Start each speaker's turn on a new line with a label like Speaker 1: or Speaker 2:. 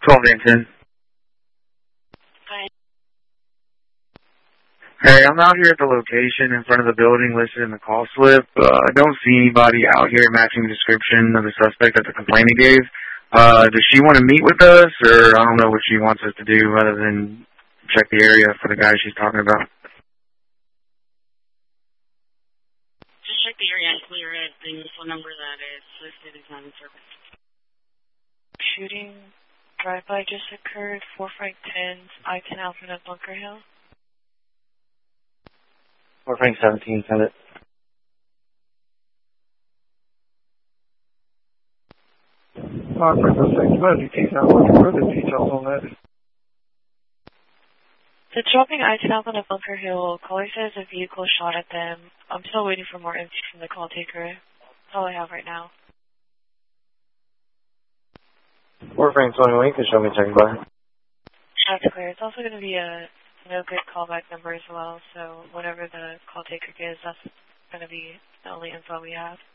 Speaker 1: 12 and 10.
Speaker 2: Hi.
Speaker 1: Hey, I'm out here at the location in front of the building listed in the call slip. I don't see anybody out here matching the description of the suspect that the complainant gave. Does she want to meet with us, or I don't know what she wants us to do other than check the area for the guy she's talking about?
Speaker 2: Just check the area and clear it. The phone number that is listed is not in service.
Speaker 3: Shooting drive-by just occurred, 4 Frank 10, I-10 Alfred at Bunker Hill.
Speaker 4: 4 Frank 17, send it.
Speaker 5: Frank 6, what details? Now, what's further details on that?
Speaker 3: The dropping I-10 Alfred at Bunker Hill, caller says a vehicle shot at them. I'm still waiting for more info from the call taker. That's all I have right now.
Speaker 4: 4 Frank 21, you can show me checking by.
Speaker 3: That's clear. It's also going to be a no-good callback number as well, so whatever the call taker gives, that's going to be the only info we have.